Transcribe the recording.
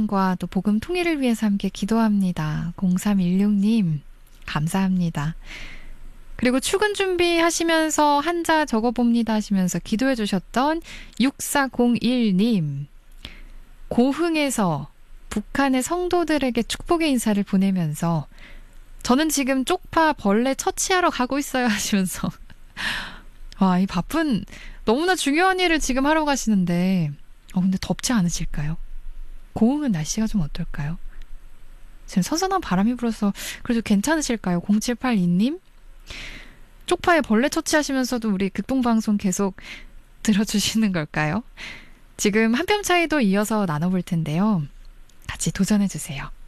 평안과 또 복음 통일을 위해서 함께 기도합니다. 0316님, 감사합니다. 그리고 출근 준비하시면서 한자 적어봅니다 하시면서 기도해 주셨던 6401님, 고흥에서 북한의 성도들에게 축복의 인사를 보내면서 저는 지금 쪽파 벌레 처치하러 가고 있어요 하시면서 와, 이 바쁜 너무나 중요한 일을 지금 하러 가시는데 근데 덥지 않으실까요? 고흥은 날씨가 좀 어떨까요? 지금 선선한 바람이 불어서 그래도 괜찮으실까요? 0782님? 쪽파에 벌레 처치하시면서도 우리 극동방송 계속 들어주시는 걸까요? 지금 한 뼘 차이도 이어서 나눠볼 텐데요. 같이 도전해주세요.